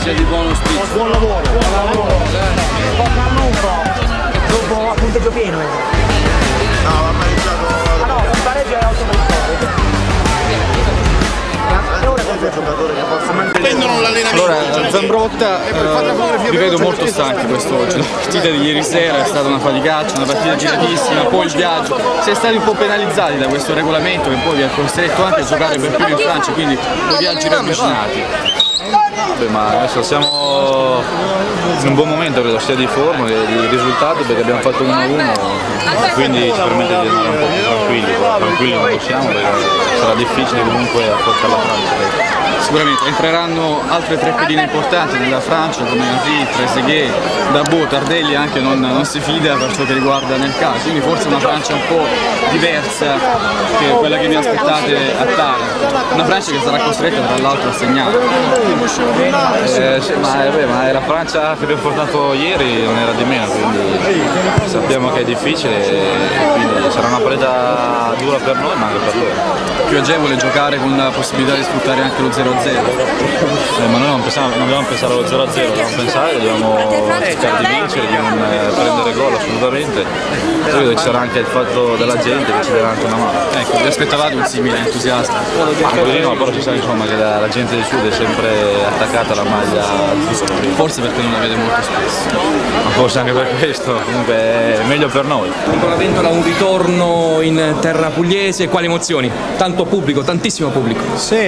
sia di buon auspicio. Buon lavoro. Bocca al lupo. Dopo a punteggio pieno. No, ha pareggiato. Ah no, il pareggio è 8 per Prendono l'allenamento. Allora, Zambrotta, vi vedo molto stanchi quest'oggi. La partita di ieri sera è stata una faticaccia, una partita giratissima, poi il viaggio. Siete stati un po' penalizzati da questo regolamento che poi vi ha costretto anche a giocare per più in Francia, quindi due viaggi ravvicinati. Vabbè, ma adesso siamo in un buon momento, credo sia di forma che di risultati, perché abbiamo fatto 1-1, quindi ci permette di andare un po' più tranquilli non possiamo, perché sarà difficile comunque affrontare la Francia. Sicuramente entreranno altre tre pedine importanti nella Francia come Henry, Trezeguet, Darboe, Tardelli anche non si fida per ciò che riguarda nel calcio, quindi forse una Francia un po' diversa che quella che vi aspettate a Taranto, una Francia che sarà costretta tra l'altro a segnare. Sì, ma la Francia che abbiamo portato ieri non era di meno, quindi sappiamo che è difficile e quindi sarà una partita dura per noi ma anche per loro. Più agevole giocare con la possibilità di sfruttare anche lo 0-0. Ma noi non dobbiamo pensare allo 0-0, dobbiamo pensare, dobbiamo cercare di vincere, di non prendere gol assolutamente. Poi credo che ci sarà anche il fatto della gente che ci darà anche una mano. Ecco, vi aspettavate un simile entusiasta? Ma così no, però si sa insomma che la gente del sud è sempre attaccata alla maglia azzurra. Forse perché non la vede molto spesso. Ma forse anche per questo, comunque è meglio per noi. Nicola Ventola, un ritorno in terra pugliese, quali emozioni? Tanto pubblico, tantissimo pubblico. Sì,